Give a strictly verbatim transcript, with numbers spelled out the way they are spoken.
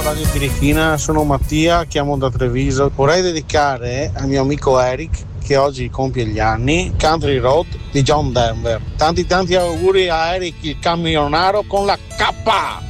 Radio Tirichina, sono Mattia, chiamo da Treviso. Vorrei dedicare al mio amico Eric, che oggi compie gli anni, Country Road di John Denver. Tanti tanti auguri a Eric il camionaro con la K.